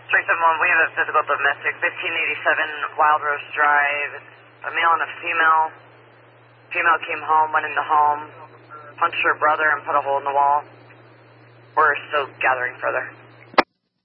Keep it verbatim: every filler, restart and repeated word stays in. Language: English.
three seven one, we have a physical domestic, fifteen eighty-seven Wild Rose Drive. A male and a female. Female came home, went in the home, punched her brother and put a hole in the wall. We're still gathering further.